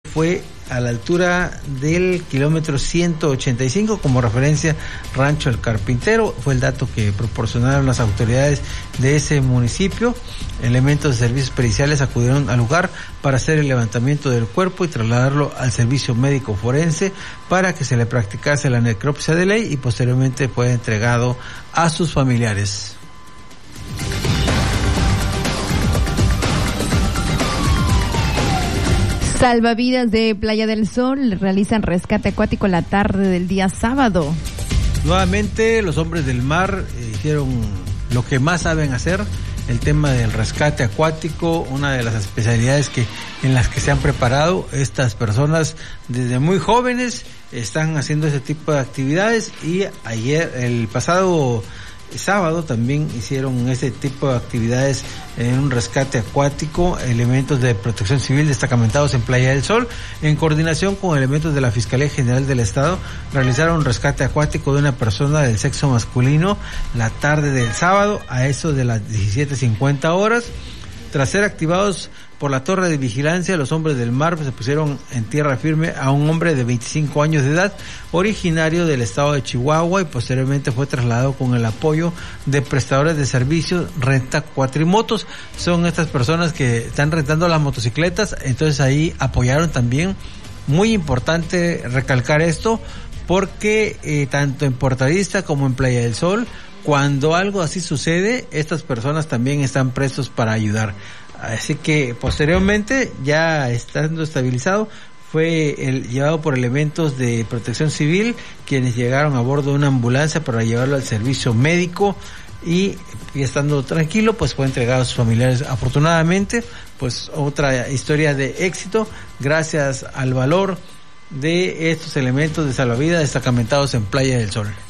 fue a la altura del kilómetro 185, como referencia Rancho El Carpintero. Fue el dato que proporcionaron las autoridades de ese municipio. Elementos de servicios periciales acudieron al lugar para hacer el levantamiento del cuerpo y trasladarlo al servicio médico forense para que se le practicase la necropsia de ley y posteriormente fue entregado a sus familiares. Salvavidas de Playa del Sol realizan rescate acuático la tarde del día sábado. Nuevamente los hombres del mar hicieron lo que más saben hacer, el tema del rescate acuático, una de las especialidades en las que se han preparado estas personas desde muy jóvenes. Están haciendo ese tipo de actividades y el pasado sábado también hicieron ese tipo de actividades en un rescate acuático. Elementos de Protección Civil destacamentados en Playa del Sol, en coordinación con elementos de la Fiscalía General del Estado, realizaron un rescate acuático de una persona del sexo masculino la tarde del sábado a eso de las 17:50 horas. Tras ser activados por la torre de vigilancia, los hombres del mar se pusieron en tierra firme a un hombre de 25 años de edad, originario del estado de Chihuahua, y posteriormente fue trasladado con el apoyo de prestadores de servicios Renta Cuatrimotos. Son estas personas que están rentando las motocicletas, entonces ahí apoyaron también. Muy importante recalcar esto, porque tanto en Puerto Vista como en Playa del Sol, cuando algo así sucede, estas personas también están prestos para ayudar. Así que posteriormente, ya estando estabilizado, fue llevado por elementos de Protección Civil, quienes llegaron a bordo de una ambulancia para llevarlo al servicio médico y estando tranquilo, pues fue entregado a sus familiares. Afortunadamente, pues otra historia de éxito gracias al valor de estos elementos de salvavidas destacamentados en Playa del Sol.